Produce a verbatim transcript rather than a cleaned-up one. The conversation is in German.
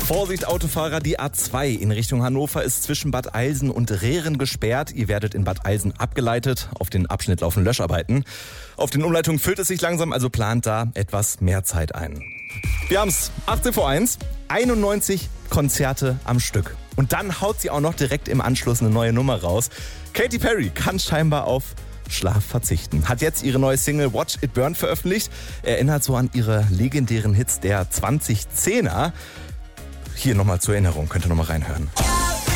Vorsicht Autofahrer, die A zwei in Richtung Hannover ist zwischen Bad Eilsen und Rehren gesperrt. Ihr werdet in Bad Eilsen abgeleitet. Auf den Abschnitt laufen Löscharbeiten. Auf den Umleitungen füllt es sich langsam, also plant da etwas mehr Zeit ein. Wir haben's, achtzehn vor eins, einundneunzig Konzerte am Stück. Und dann haut sie auch noch direkt im Anschluss eine neue Nummer raus. Katy Perry kann scheinbar auf Schlaf verzichten. Hat jetzt ihre neue Single Watch It Burn veröffentlicht. Erinnert so an ihre legendären Hits der zwanzig zehner. Hier nochmal zur Erinnerung, könnt ihr nochmal reinhören.